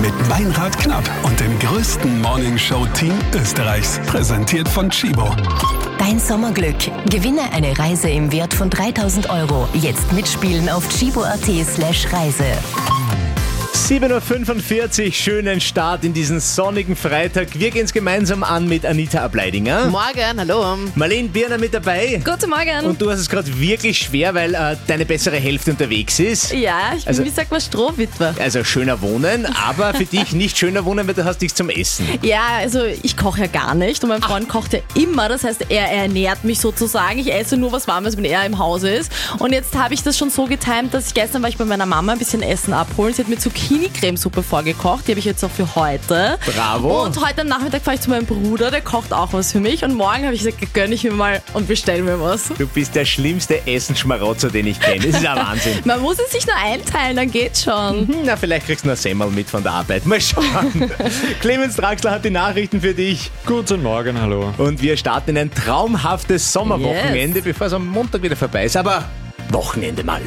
mit Meinrad Knapp und dem größten Morningshow-Team Österreichs. Präsentiert von Chibo. Dein Sommerglück. Gewinne eine Reise im Wert von 3.000 €. Jetzt mitspielen auf chibo.at/Reise. 7:45 Uhr, schönen Start in diesen sonnigen Freitag. Wir gehen es gemeinsam an mit Anita Ableidinger. Morgen, hallo. Marlene Birner mit dabei. Guten Morgen. Und du hast es gerade wirklich schwer, weil deine bessere Hälfte unterwegs ist. Ja, ich bin, wie sagt man, Strohwitwe. Also schöner wohnen, aber für dich nicht schöner wohnen, weil du hast nichts zum Essen. Ja, also ich koche ja gar nicht und mein Freund kocht ja immer. Das heißt, er ernährt mich sozusagen. Ich esse nur was Warmes, wenn er im Hause ist. Und jetzt habe ich das schon so getimt, dass gestern war ich bei meiner Mama ein bisschen Essen abholen. Sie hat mir Zucchini-Cremesuppe vorgekocht. Die habe ich jetzt auch für heute. Bravo. Und heute am Nachmittag fahre ich zu meinem Bruder, der kocht auch was für mich. Und morgen habe ich gesagt, gönne ich mir mal und bestelle mir was. Du bist der schlimmste Essensschmarotzer, den ich kenne. Das ist ja Wahnsinn. Man muss es sich nur einteilen, dann geht's schon. Na, vielleicht kriegst du noch Semmel mit von der Arbeit. Mal schauen. Clemens Draxler hat die Nachrichten für dich. Guten Morgen, hallo. Und wir starten in ein traumhaftes Sommerwochenende, bevor es am Montag wieder vorbei ist. Aber Wochenende mal.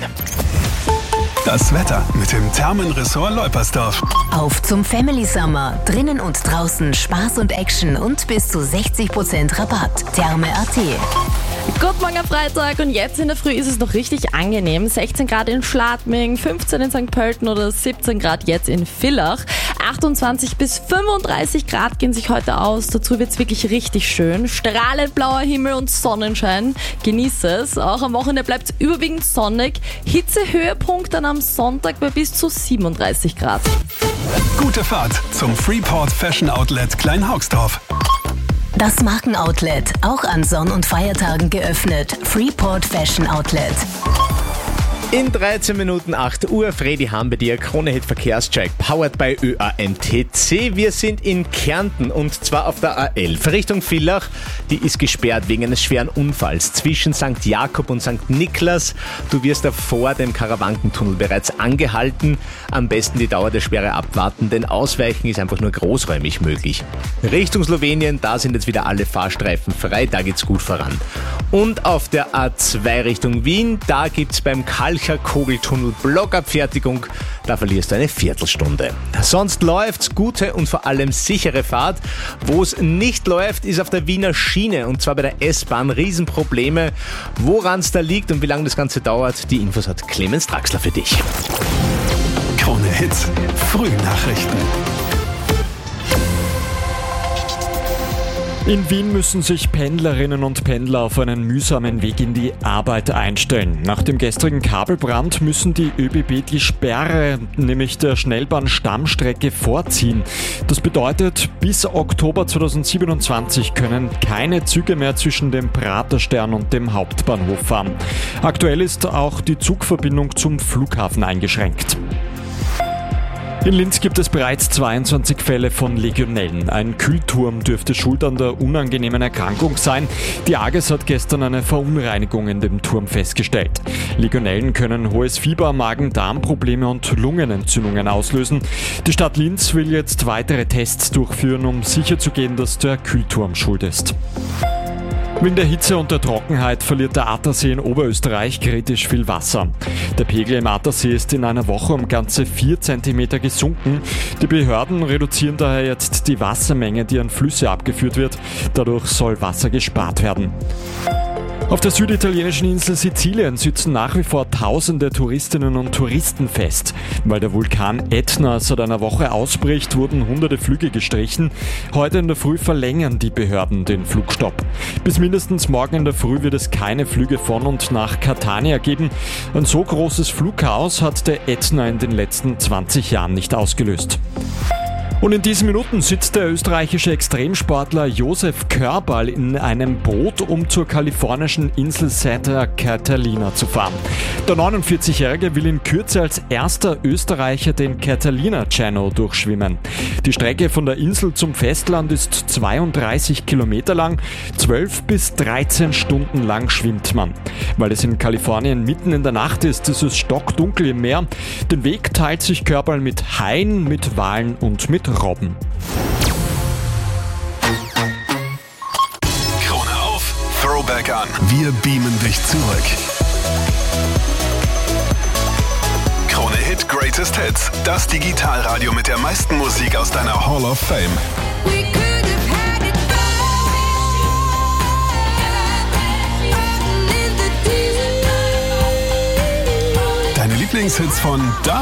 Das Wetter mit dem Thermenressort Leupersdorf. Auf zum Family Summer. Drinnen und draußen Spaß und Action und bis zu 60% Rabatt. Therme.at. Guten Morgen am Freitag und jetzt in der Früh ist es noch richtig angenehm. 16 Grad in Schladming, 15 in St. Pölten oder 17 Grad jetzt in Villach. 28 bis 35 Grad gehen sich heute aus. Dazu wird es wirklich richtig schön. Strahlend blauer Himmel und Sonnenschein. Genieße es. Auch am Wochenende bleibt es überwiegend sonnig. Hitzehöhepunkt dann am Sonntag bei bis zu 37 Grad. Gute Fahrt zum Freeport Fashion Outlet Kleinhaugsdorf. Das Markenoutlet. Auch an Sonn- und Feiertagen geöffnet. Freeport Fashion Outlet. In 13 Minuten 8 Uhr, Fredi Hahn bei dir, Krone-Hit Verkehrscheck, powered by ÖAMTC. Wir sind in Kärnten und zwar auf der A11 Richtung Villach. Die ist gesperrt wegen eines schweren Unfalls zwischen St. Jakob und St. Niklas. Du wirst da vor dem Karawankentunnel bereits angehalten. Am besten die Dauer der Sperre abwarten, denn Ausweichen ist einfach nur großräumig möglich. Richtung Slowenien, da sind jetzt wieder alle Fahrstreifen frei, da geht's gut voran. Und auf der A2 Richtung Wien, da gibt's beim Kogeltunnel Blockabfertigung. Da verlierst du eine Viertelstunde. Sonst läuft's, gute und vor allem sichere Fahrt. Wo es nicht läuft, ist auf der Wiener Schiene und zwar bei der S-Bahn. Riesenprobleme. Woran es da liegt und wie lange das Ganze dauert, die Infos hat Clemens Draxler für dich. Krone Hits, Frühnachrichten. In Wien müssen sich Pendlerinnen und Pendler auf einen mühsamen Weg in die Arbeit einstellen. Nach dem gestrigen Kabelbrand müssen die ÖBB die Sperre, nämlich der Schnellbahn-Stammstrecke, vorziehen. Das bedeutet, bis Oktober 2027 können keine Züge mehr zwischen dem Praterstern und dem Hauptbahnhof fahren. Aktuell ist auch die Zugverbindung zum Flughafen eingeschränkt. In Linz gibt es bereits 22 Fälle von Legionellen. Ein Kühlturm dürfte schuld an der unangenehmen Erkrankung sein. Die AGES hat gestern eine Verunreinigung in dem Turm festgestellt. Legionellen können hohes Fieber, Magen-Darm-Probleme und Lungenentzündungen auslösen. Die Stadt Linz will jetzt weitere Tests durchführen, um sicherzugehen, dass der Kühlturm schuld ist. Wegen der Hitze und der Trockenheit verliert der Attersee in Oberösterreich kritisch viel Wasser. Der Pegel im Attersee ist in einer Woche um ganze 4 cm gesunken. Die Behörden reduzieren daher jetzt die Wassermenge, die an Flüsse abgeführt wird. Dadurch soll Wasser gespart werden. Auf der süditalienischen Insel Sizilien sitzen nach wie vor tausende Touristinnen und Touristen fest. Weil der Vulkan Ätna seit einer Woche ausbricht, wurden hunderte Flüge gestrichen. Heute in der Früh verlängern die Behörden den Flugstopp. Bis mindestens morgen in der Früh wird es keine Flüge von und nach Catania geben. Ein so großes Flugchaos hat der Ätna in den letzten 20 Jahren nicht ausgelöst. Und in diesen Minuten sitzt der österreichische Extremsportler Josef Körbal in einem Boot, um zur kalifornischen Insel Santa Catalina zu fahren. Der 49-Jährige will in Kürze als erster Österreicher den Catalina Channel durchschwimmen. Die Strecke von der Insel zum Festland ist 32 Kilometer lang, 12 bis 13 Stunden lang schwimmt man. Weil es in Kalifornien mitten in der Nacht ist es stockdunkel im Meer. Den Weg teilt sich Körbal mit Haien, mit Walen und mit Robben. Krone auf, Throwback an. Wir beamen dich zurück. Krone Hits. Hit Greatest Hits, das Digitalradio mit der meisten Musik aus deiner Hall of Fame. Deine Lieblingshits von da